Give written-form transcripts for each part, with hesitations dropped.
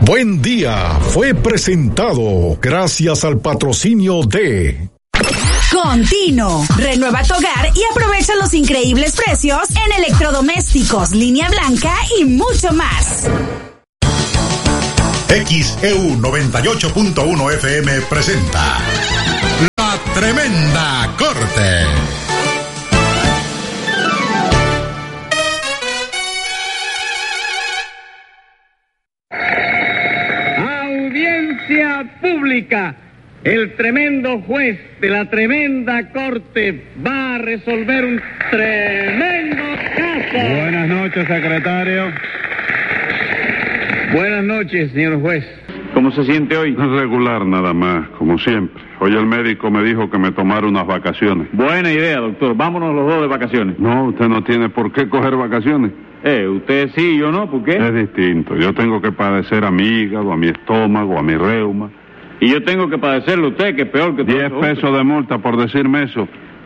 Buen Día fue presentado gracias al patrocinio de Contino. Renueva tu hogar y aprovecha los increíbles precios en electrodomésticos, línea blanca y mucho más. XEU 98.1 FM presenta La Tremenda Corte. Audiencia pública. El tremendo juez de la tremenda corte va a resolver un tremendo caso. Buenas noches, secretario. Buenas noches, señor juez. ¿Cómo se siente hoy? Regular nada más, como siempre. Hoy el médico me dijo que me tomara unas vacaciones. Buena idea, doctor. Vámonos los dos de vacaciones. No, usted no tiene por qué coger vacaciones. Usted sí, yo no, ¿por qué? Es distinto. Yo tengo que padecer a mi hígado, a mi estómago, a mi reuma. Y yo tengo que padecerlo a usted, que es peor que todo. 10 pesos de multa por decirme eso.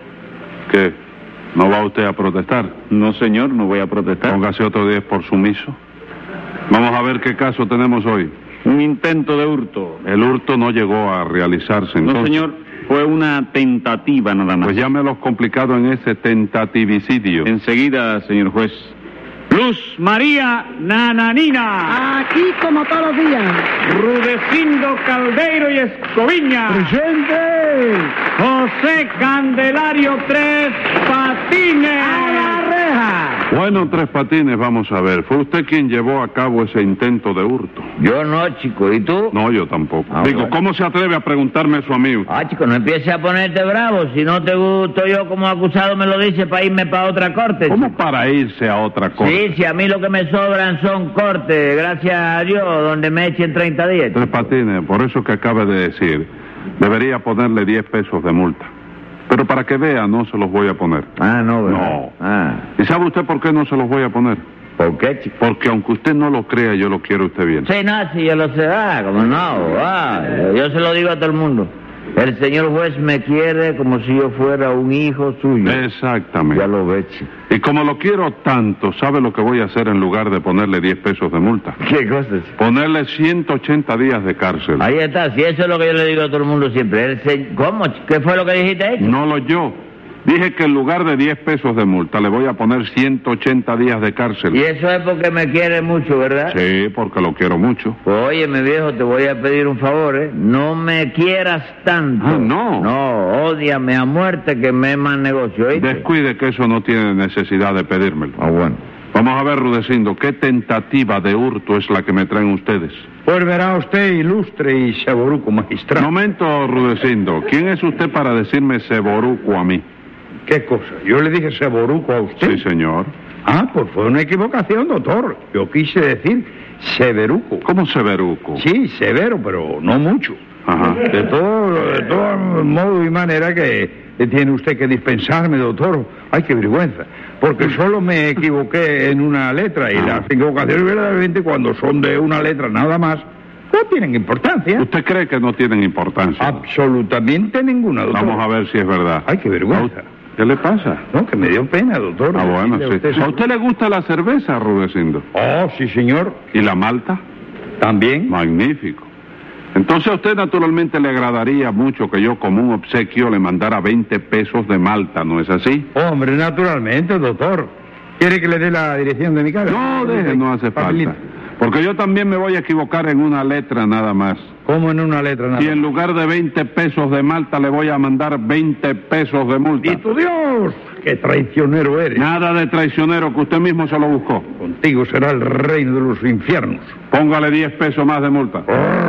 ¿Qué? ¿No va usted a protestar? No, señor, no voy a protestar. Póngase otro 10 por sumiso. Vamos a ver qué caso tenemos hoy. Un intento de hurto. El hurto no llegó a realizarse, entonces. No, señor, fue una tentativa nada más. Pues llámelos complicado en ese tentativicidio. Enseguida, señor juez. Luz María Nananina. Aquí como todos los días. Rudecindo Caldeiro y Escoviña. ¡Presente! José Candelario Tres Patines. ¡A la reja! Bueno, Tres Patines, vamos a ver. ¿Fue usted quien llevó a cabo ese intento de hurto? Yo no, chico. ¿Y tú? No, yo tampoco. Bueno. ¿Cómo se atreve a preguntarme eso a mí? Chico, no empieces a ponerte bravo. Si no te gusto yo como acusado me lo dice para irme para otra corte. ¿Cómo para irse a otra corte? Sí, si a mí lo que me sobran son cortes, gracias a Dios, donde me echen 30 días. Tres Patines, por eso que acaba de decir, debería ponerle 10 pesos de multa. Pero para que vea, no se los voy a poner. No, ¿verdad? No. ¿Y sabe usted por qué no se los voy a poner? ¿Por qué, chico? Porque aunque usted no lo crea, yo lo quiero usted bien. Sí, no, sí, yo lo sé, como no, yo se lo digo a todo el mundo. El señor juez me quiere como si yo fuera un hijo suyo. Exactamente. Ya lo ve, chico. Y como lo quiero tanto, ¿sabe lo que voy a hacer en lugar de ponerle 10 pesos de multa? ¿Qué cosa, chico? Ponerle 180 días de cárcel. Ahí está, si eso es lo que yo le digo a todo el mundo siempre. ¿Cómo? ¿Qué fue lo que dijiste ahí? No lo yo. Dije que en lugar de 10 pesos de multa le voy a poner 180 días de cárcel. Y eso es porque me quiere mucho, ¿verdad? Sí, porque lo quiero mucho. Pues oye, mi viejo, te voy a pedir un favor, ¿eh? No me quieras tanto. No. No, ódiame a muerte que me es más negocio, ¿oíste? Descuide que eso no tiene necesidad de pedírmelo. Bueno. Vamos a ver, Rudecindo, ¿qué tentativa de hurto es la que me traen ustedes? Pues verá usted, ilustre y seboruco magistrado. Momento, Rudecindo. ¿Quién es usted para decirme seboruco a mí? ¿Qué cosa? ¿Yo le dije seboruco a usted? Sí, señor. Pues fue una equivocación, doctor. Yo quise decir severuco. ¿Cómo severuco? Sí, severo, pero no mucho. Ajá. De todo modo y manera que tiene usted que dispensarme, doctor. Ay, qué vergüenza. Porque solo me equivoqué en una letra y las equivocaciones verdaderamente cuando son de una letra nada más no tienen importancia. ¿Usted cree que no tienen importancia? Absolutamente ninguna, doctor. Vamos a ver si es verdad. Ay, qué vergüenza. ¿Qué le pasa? No, que me dio pena, doctor. Bueno, sí. ¿A usted le gusta la cerveza, Rudecindo? Oh, sí, señor. ¿Y la malta? También. Magnífico. Entonces a usted naturalmente le agradaría mucho que yo como un obsequio le mandara 20 pesos de malta, ¿no es así? Hombre, naturalmente, doctor. ¿Quiere que le dé la dirección de mi casa? No, no hace falta. Porque yo también me voy a equivocar en una letra nada más. ¿Cómo en una letra nada más? Y en lugar de 20 pesos de malta le voy a mandar 20 pesos de multa. ¡Y tu Dios! ¡Qué traicionero eres! Nada de traicionero, que usted mismo se lo buscó. Contigo será el reino de los infiernos. Póngale 10 pesos más de multa.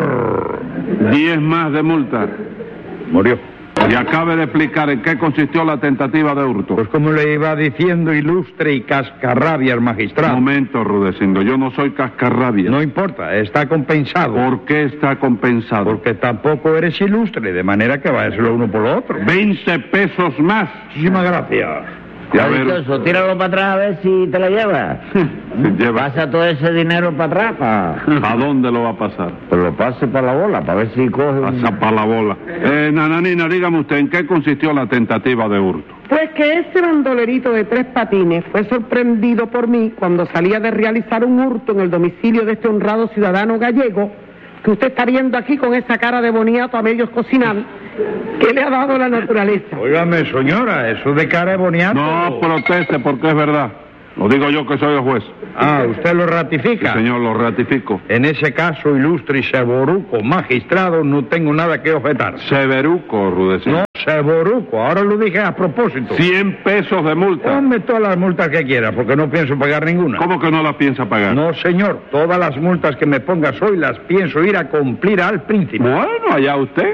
10 más de multa. Murió. Y acabe de explicar en qué consistió la tentativa de hurto. Pues como le iba diciendo, ilustre y cascarrabias magistrado. Momento, Rudecindo, yo no soy cascarrabias. No importa, está compensado. ¿Por qué está compensado? Porque tampoco eres ilustre, de manera que va a ser uno por lo otro. 20 pesos más. Muchísimas gracias. Ya ver. Dichoso, tíralo para atrás a ver si te la llevas. Pasa todo ese dinero para atrás. ¿A dónde lo va a pasar? Pues lo pase para la bola, para ver si coge Pasa para la bola. Nananina, dígame usted, ¿en qué consistió la tentativa de hurto? Pues que ese bandolerito de 3 patines fue sorprendido por mí cuando salía de realizar un hurto en el domicilio de este honrado ciudadano gallego, que usted está viendo aquí con esa cara de boniato a medios cocinar, que le ha dado la naturaleza. Óigame, señora, eso de cara de boniato... No proteste porque es verdad. Lo digo yo que soy el juez. Ah, ¿usted lo ratifica? Sí, señor, lo ratifico. En ese caso, ilustre y seboruco magistrado, no tengo nada que objetar. Severuco, Rudecindo. No, seboruco, ahora lo dije a propósito. 100 pesos de multa. Ponme todas las multas que quiera, porque no pienso pagar ninguna. ¿Cómo que no la piensa pagar? No, señor, todas las multas que me pongas hoy las pienso ir a cumplir al príncipe. Bueno, allá usted.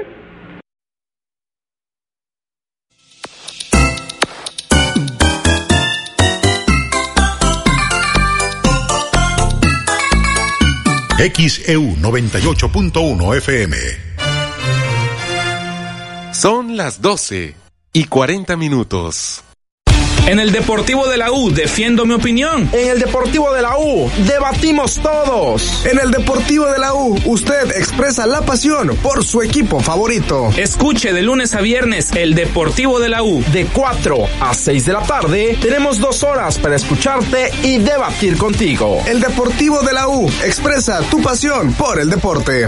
XEU 98.1 FM. Son las 12:40. En el Deportivo de la U defiendo mi opinión. En el Deportivo de la U debatimos todos. En el Deportivo de la U usted expresa la pasión por su equipo favorito. Escuche de lunes a viernes el Deportivo de la U. De 4 a 6 de la tarde tenemos 2 horas para escucharte y debatir contigo. El Deportivo de la U expresa tu pasión por el deporte.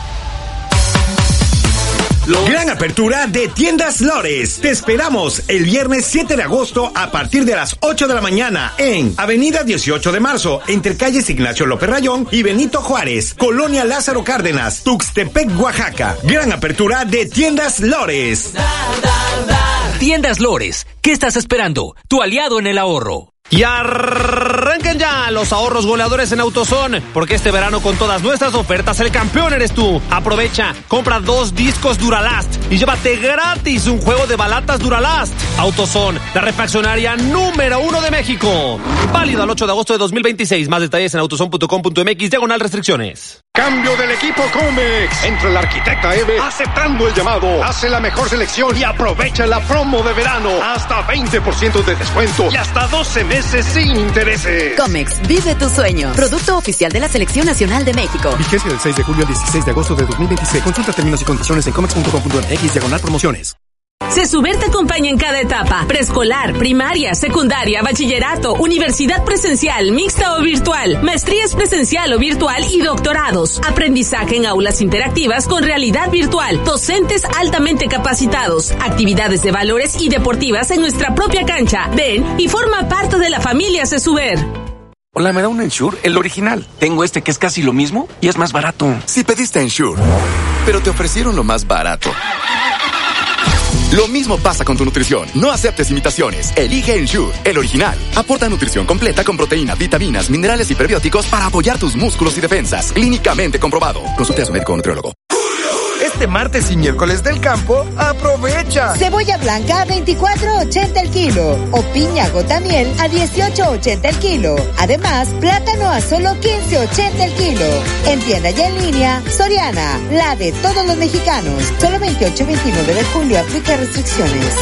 Gran apertura de Tiendas Lores. Te esperamos el viernes 7 de agosto a partir de las 8 de la mañana en Avenida 18 de Marzo, entre calles Ignacio López Rayón y Benito Juárez, Colonia Lázaro Cárdenas, Tuxtepec, Oaxaca. Gran apertura de Tiendas Lores. Tiendas Lores, ¿qué estás esperando? Tu aliado en el ahorro. Y arranquen ya los ahorros goleadores en AutoZone, porque este verano con todas nuestras ofertas el campeón eres tú. Aprovecha, compra 2 discos Duralast y llévate gratis un juego de balatas Duralast. AutoZone, la refaccionaria número 1 de México. Válido al 8 de agosto de 2026. Más detalles en autozone.com.mx/restricciones. Cambio del equipo Comex. Entra el arquitecta Eve aceptando el llamado. Hace la mejor selección y aprovecha la promo de verano. Hasta 20% de descuento y hasta 12 meses sin intereses. Comex, vive tu sueño. Producto oficial de la Selección Nacional de México. Vigencia del 6 de julio al 16 de agosto de 2026. Consulta términos y condiciones en comex.com.mx/promociones. Sesuber te acompaña en cada etapa: preescolar, primaria, secundaria, bachillerato, universidad presencial, mixta o virtual, maestrías presencial o virtual y doctorados. Aprendizaje en aulas interactivas con realidad virtual, docentes altamente capacitados, actividades de valores y deportivas en nuestra propia cancha. Ven y forma parte de la familia Sesuber. Hola, ¿me da un Ensure? El original. Tengo este que es casi lo mismo y es más barato. Si pediste Ensure, pero te ofrecieron lo más barato. Lo mismo pasa con tu nutrición. No aceptes imitaciones. Elige Ensure, el original. Aporta nutrición completa con proteína, vitaminas, minerales y prebióticos para apoyar tus músculos y defensas. Clínicamente comprobado. Consulte a su médico o nutriólogo. Este martes y miércoles del campo, aprovecha. Cebolla blanca a 24.80 el kilo. O piña gota miel a 18.80 el kilo. Además, plátano a solo 15.80 el kilo. En tienda y en línea, Soriana, la de todos los mexicanos. Solo 28 y 29 de julio, aplica restricciones.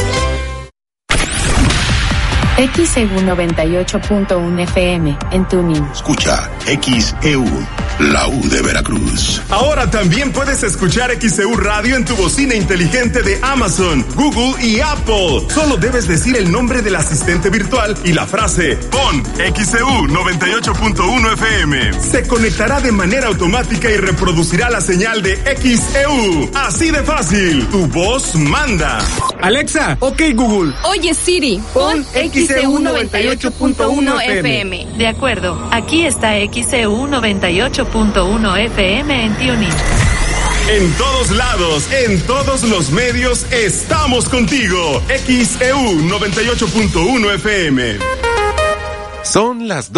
XEU 98.1 FM en Tuning. Escucha XEU, la U de Veracruz. Ahora también puedes escuchar XEU Radio en tu bocina inteligente de Amazon, Google y Apple. Solo debes decir el nombre del asistente virtual y la frase pon XEU 98.1 FM. Se conectará de manera automática y reproducirá la señal de XEU. Así de fácil, tu voz manda. Alexa, ok Google. Oye Siri, pon XEU 98.1 FM. De acuerdo, aquí está XEU 98.1 FM en TuneIn. En todos lados, en todos los medios, estamos contigo. XEU 98.1 FM. Son las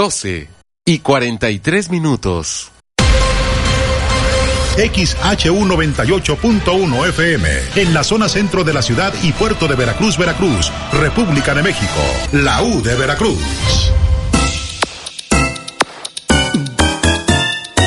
12:43. XHU 98.1 FM, en la zona centro de la ciudad y puerto de Veracruz, Veracruz, República de México, la U de Veracruz.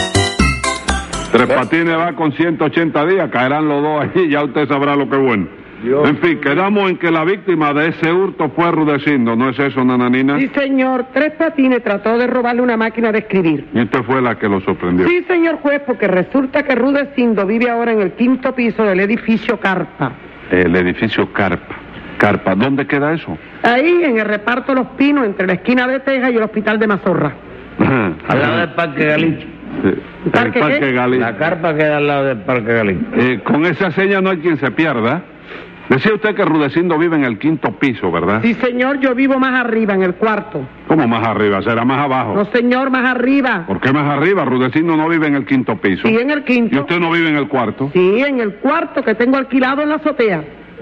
Tres Patines va con 180 días, caerán los dos ahí, ya usted sabrá lo que es bueno. En fin, quedamos en que la víctima de ese hurto fue Rudecindo, ¿no es eso, nananina? Sí, señor. Tres Patines trató de robarle una máquina de escribir. Y usted fue la que lo sorprendió. Sí, señor juez, porque resulta que Rudecindo vive ahora en el 5º piso del edificio Carpa. El edificio Carpa. Carpa, ¿dónde queda eso? Ahí, en el reparto Los Pinos, entre la esquina de Texas y el hospital de Mazorra. Al lado del Parque Galicia. El Parque Galicia. La Carpa queda al lado del Parque Galicia. Con esa seña no hay quien se pierda. Decía usted que Rudecindo vive en el 5º piso, ¿verdad? Sí, señor, yo vivo más arriba, en el 4º. ¿Cómo más arriba? ¿Será más abajo? No, señor, más arriba. ¿Por qué más arriba? Rudecindo no vive en el 5º piso. Sí, en el 5º. ¿Y usted no vive en el 4º? Sí, en el 4º que tengo alquilado en la azotea.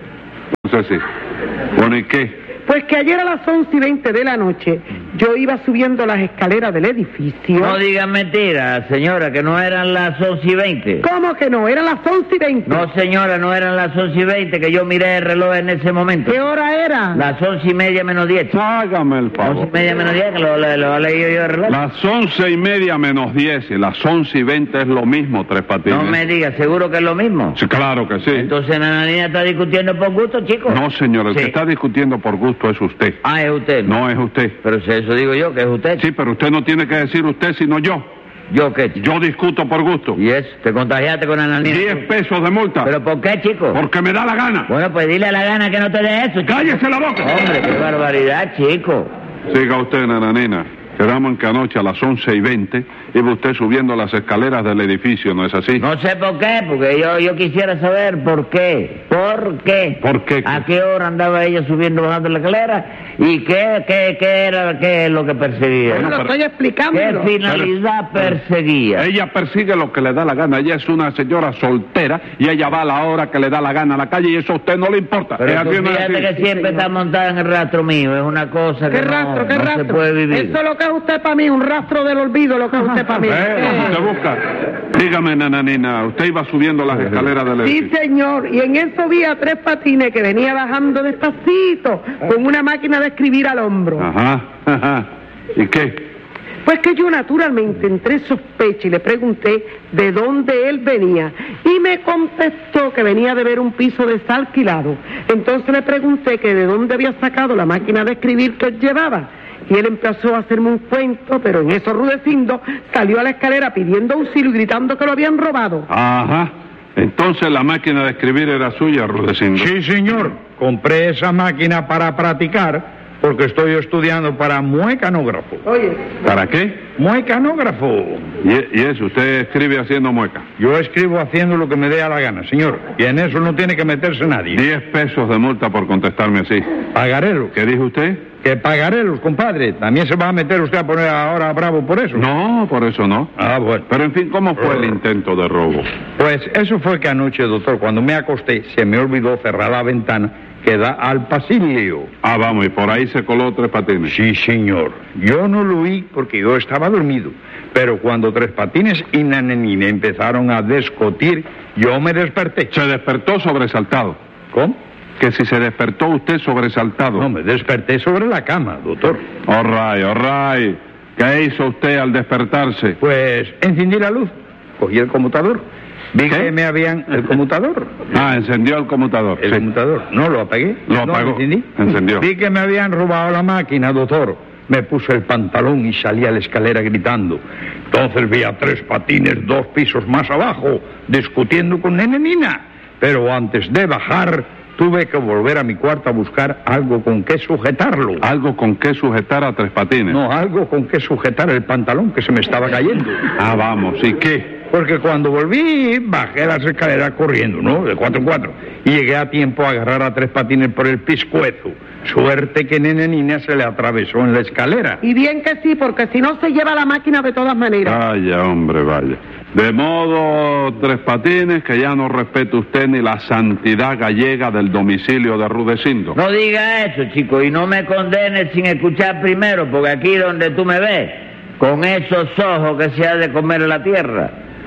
No sé si. Bueno, ¿y qué? Pues que ayer a las 11:20 de la noche yo iba subiendo las escaleras del edificio. No diga mentira, señora, que no eran las 11:20. ¿Cómo que no? Eran las 11:20. No, señora, no eran las 11:20, que yo miré el reloj en ese momento. ¿Qué hora era? Las 11:30 menos 10. Hágame el favor. 11:30 menos 10, que lo he leído yo el reloj. Las 11:30 menos 10 y las 11:20 es lo mismo, Tres Patines. No me diga, ¿seguro que es lo mismo? Sí, claro que sí. Entonces, Nananina está discutiendo por gusto, chico. No, señor, el que está discutiendo por gusto es usted. Ah, es usted. No es usted. Pero si eso digo yo, que es usted. Sí, pero usted no tiene que decir usted, sino yo. ¿Yo qué? Yo discuto por gusto. ¿Y eso? ¿Te contagiaste con Nananina? 10 pesos de multa. ¿Pero por qué, chico? Porque me da la gana. Bueno, pues dile a la gana que no te dé eso, chico. ¡Cállese la boca! Hombre, qué barbaridad, chico. Siga usted, Nananina. Quedamos en que anoche a las 11:20 iba usted subiendo las escaleras del edificio, ¿no es así? No sé por qué, porque yo quisiera saber por qué. ¿Por qué? ¿Por qué? ¿A qué hora andaba ella subiendo, bajando la escalera? ¿Y qué es lo que perseguía? Bueno, lo estoy explicando. ¿Qué finalidad perseguía? Ella persigue lo que le da la gana. Ella es una señora soltera y ella va a la hora que le da la gana a la calle y eso a usted no le importa. Pero tú fíjate que siempre está montada en el rastro mío. Es una cosa que no se puede vivir. Eso es lo que es usted para mí, un rastro del olvido, lo que es usted para mí. Usted busca. Dígame, Nananina, usted iba subiendo las escaleras del edificio. Sí, señor, y en eso vi a Tres Patines que venía bajando despacito, con una máquina de escribir al hombro. Ajá. ¿Y qué? Pues que yo naturalmente entré sospecha y le pregunté de dónde él venía. Y me contestó que venía de ver un piso desalquilado. Entonces le pregunté que de dónde había sacado la máquina de escribir que él llevaba. Y él empezó a hacerme un cuento, pero en eso Rudecindo salió a la escalera pidiendo auxilio y gritando que lo habían robado. Ajá. Entonces la máquina de escribir era suya, Rudecindo. Sí, señor. Compré esa máquina para practicar porque estoy estudiando para muecanógrafo. Oye. ¿Para qué? Muecanógrafo. ¿Y eso? ¿Usted escribe haciendo mueca? Yo escribo haciendo lo que me dé a la gana, señor. Y en eso no tiene que meterse nadie. 10 pesos de multa por contestarme así. Pagaré. ¿Qué dijo usted? Que pagaré, compadre. ¿También se va a meter usted a poner ahora bravo por eso? No, por eso no. Ah, bueno. Pero en fin, ¿cómo fue el intento de robo? Pues eso fue que anoche, doctor, cuando me acosté, se me olvidó cerrar la ventana que da al pasillo. Ah, vamos, y por ahí se coló Tres Patines. Sí, señor. Yo no lo oí porque yo estaba dormido. Pero cuando Tres Patines y Nananina empezaron a discutir, yo me desperté. ¿Se despertó sobresaltado? ¿Cómo? Que si se despertó usted sobresaltado. No, me desperté sobre la cama, doctor. All right. ¿Qué hizo usted al despertarse? Pues encendí la luz, cogí el conmutador. Vi que me habían... ¿El conmutador? Encendió el conmutador. El conmutador. No, lo apagué. Lo apagó. Encendió. Vi que me habían robado la máquina, doctor. Me puse el pantalón y salí a la escalera gritando. Entonces vi a Tres Patines 2 pisos más abajo, discutiendo con Nananina. Pero antes de bajar, tuve que volver a mi cuarto a buscar algo con que sujetarlo. ¿Algo con que sujetar a Tres Patines? No, algo con que sujetar el pantalón que se me estaba cayendo. Ah, vamos, ¿y qué? Porque cuando volví, bajé las escaleras corriendo, ¿no? De 4 en 4. Y llegué a tiempo a agarrar a Tres Patines por el pescuezo. Suerte que Nananina se le atravesó en la escalera. Y bien que sí, porque si no se lleva la máquina de todas maneras. Vaya, hombre, vaya. De modo, Tres Patines, que ya no respeta usted ni la santidad gallega del domicilio de Rudecindo. No diga eso, chico, y no me condenes sin escuchar primero, porque aquí donde tú me ves, con esos ojos que se ha de comer la tierra,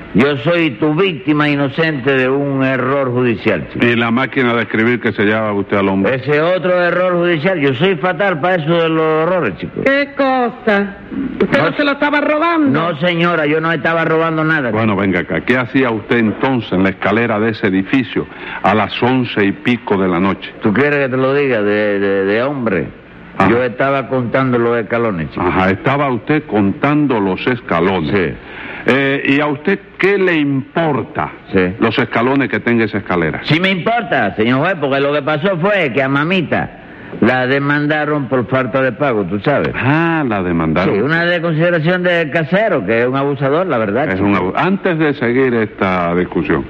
Yo soy tu víctima inocente de un error judicial, chico. Y la máquina de escribir que se lleva usted al hombro. Ese otro error judicial. Yo soy fatal para eso de los errores, chico. ¿Qué cosa? ¿Usted no se lo estaba robando? No, señora, yo no estaba robando nada. Bueno, venga acá. ¿Qué hacía usted entonces en la escalera de ese edificio a las 11:00 de la noche? ¿Tú quieres que te lo diga de hombre? Ajá. Yo estaba contando los escalones, chico. Ajá, estaba usted contando los escalones. Sí. ¿Y a usted qué le importa los escalones que tenga esa escalera? Sí me importa, señor juez, porque lo que pasó fue que a mamita la demandaron por falta de pago, ¿tú sabes? Ah, la demandaron. Sí, una desconsideración del casero, que es un abusador, la verdad. Es un Antes de seguir esta discusión,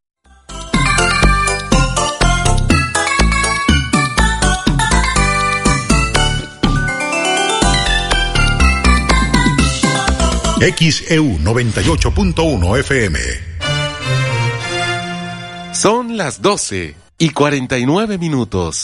XEU 98.1 FM. Son las 12:49.